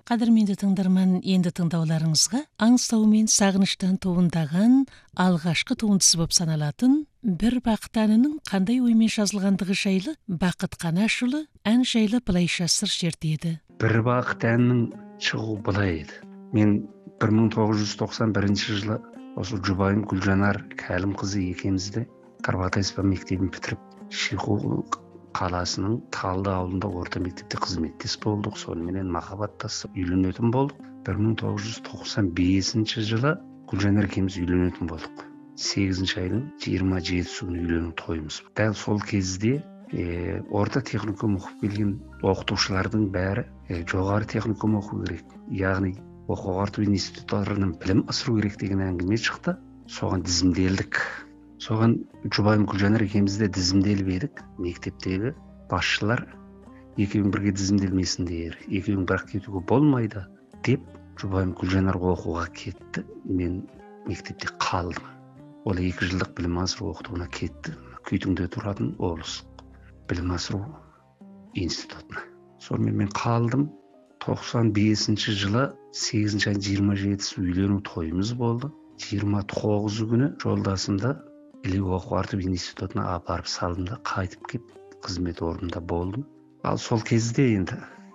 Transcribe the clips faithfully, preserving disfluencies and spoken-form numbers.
Қадірменді тыңдарман, енді тыңдауларыңызға аңсау мен сағыныштан туындаған алғашқы туындысы болып саналатын бір бақыт әнінің қандай оймен жазылғандығы жайлы Бақыт Қанашұлы ән жайлы былайша сыр шертеді. Бір бақыт әнінің шығуы былай еді. Мен бір мың тоғыз жүз тоқсан бірінші жылы осы жұбайым Гүлжанар Кәлімқызы екеумізді Карбатайспа мектебін бітіріп, Шиху қаласының Талды ауылында орта мектепте қызметтес болдық. Соныменен махаббаттасып үйленетін болдық. бір мың тоғыз жүз тоқсан бесінші жылы Гүлжанар екеуміз үйленетін болдық. сегізінші айдың жиырма жетісі күні үйлену тойымыз. Дәл сол кезде е, орта техникум оқып келген оқытушылардың бәрі е, жоғары техникум оқу керек, яғни оқу ағарту институттарының білім асыру керек деген әңгіме шықты. Соған тізімделдік. Соған жұбайым Гүлжанар екеумізде тізімделіп едік. Мектептегі басшылар екеуің бірге тізімделмесіңдер, екеуің бірақ кетуге болмайды деп жұбайым Гүлжанар оқуға кетті. Мен мектепте қалдым. Ол екі жылдық білім асыру оқытуына кетті. Күйтіңде тұратын облыс білім асыру институтына. Сонымен мен қалдым. тоқсан бесінші жылы сегізінші айдың жиырма жетісі үйлену тойымыз болды. жиырма тоғызы күні жолдасымды Іле оқу ағарту институтына апарып салдым да қайтып кеп қызмет орнында болдым. Ал сол кезде енді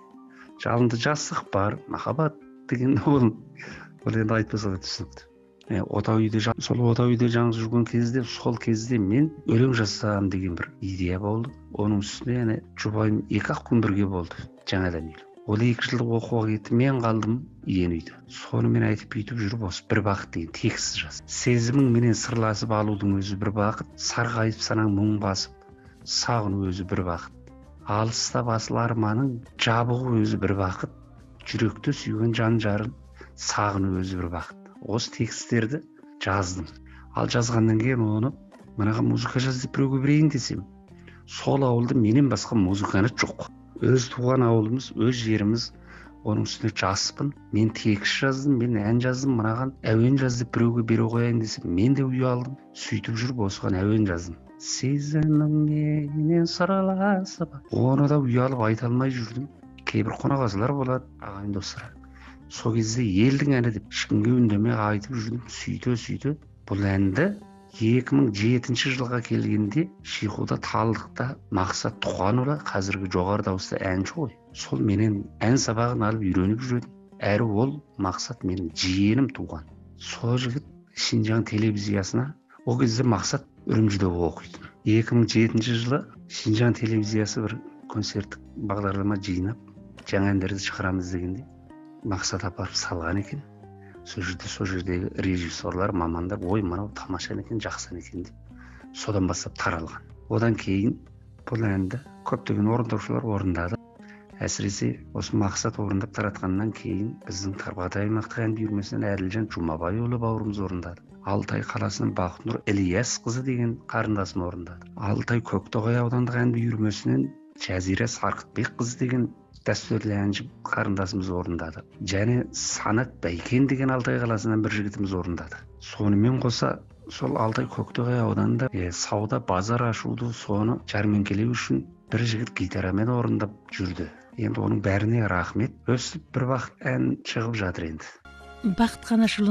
жалынды жастық бар, махаббат деген ол ол енді айтпаса да түсінікті. Е, отау үйде сол отау үйде жаңғыз жүрген кезде сол кезде мен өлең жазсам деген бір идея болды. Оның үстіне яғни жұбайым екі-ақ күн бірге болды жаңадан үйлі. Ол екі жылдық оқуға кетті, мен қалдым иен үйде. Сонымен айтып бүйтіп жүріп осы бір бақыт деген тексіз жаз. Сезімің менен сырласып алудың өзі бір бақыт, сарғайып санаң мұң басып, сағыну өзі бір бақыт. Алыста басыл арманың жабығы өзі бір бақыт, жүректе сүйген жан жарын сағыну өзі бір бақыт. Осы текстерді жаздым. Ал жазғаннан кейін оны мынаға музыка жаз деп біреуге берейін десем, сол ауылда менен басқа музыканы жоқ. Өз туған ауылымыз, өз жеріміз, оның үстіне жаспын. Мен текст жаздым, мен ән жаздым, мынаған әуен жаз деп біреуге бере қояйын десем, мен де ұялдым. Сөйтіп жүріп осыған әуен жаздым. Сезімің менен сырласып. Оны да ұялып айта алмай жүрдім. Кейбір қонақасылар болады, ағайын достар. Сол кезде елдің әні деп ешкімге үндемей айтып жүрдім. Сөйте сөйте бұл әнді екі мың жетінші жылға келгенде Шихуда Талдықта Мақсат Тұқанұлы, қазіргі жоғары дауысты әнші ғой. Сол менен ән сабағын алып үйреніп жүреді. Әрі ол Мақсат менің жиенім туған. Сол жігіт Шинжаң телевизиясына, ол кезде Мақсат Үрімжіде оқиды. екі мың жетінші жылы Шинжаң телевизиясы бір концерттік бағдарлама жинап, жаңа әндерді шығарамыз дегенде Мақсат апарып салған екен. Сол жерде сол жердегі режиссерлар, мамандар, ой, мынау тамаша екен, жақсы екен деп содан бастап таралған. Одан кейін бұл әнді көптеген орындаушылар орындады. Әсіресе осы Мақсат орындап таратқаннан кейін біздің Тарбағатай аймақтық ән үйірмесінен Әділжан Жұмабайұлы бауырымыз орындады. Алтай қаласының Бақытнұр Ілиясқызы деген қарындасым орындады. Алтай Көктоғай аудандық ән үйірмесінен Жазира Сарқытбекқызы деген дәстүрлі әнші қарындасымыз орындады. Және Санат Бәйкен деген Алтай қаласынан бір жігітіміз орындады. Сонымен қоса сол Алтай Көктоғай ауданында е, сауда базар ашуды соны жәрмеңкелеу үшін бір жігіт гитарамен орындап жүрді. Енді оның бәріне рахмет. Өстіп бір бақыт ән шығып жатыр енді. Бақыт Қанашұлы